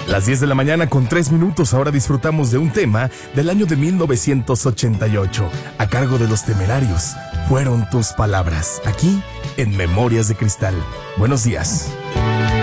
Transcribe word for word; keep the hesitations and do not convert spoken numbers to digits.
Las diez de la mañana con tres minutos, ahora disfrutamos de un tema del año de mil novecientos ochenta y ocho, a cargo de Los Temerarios. Fueron tus palabras, aquí en Memorias de Cristal. Buenos días.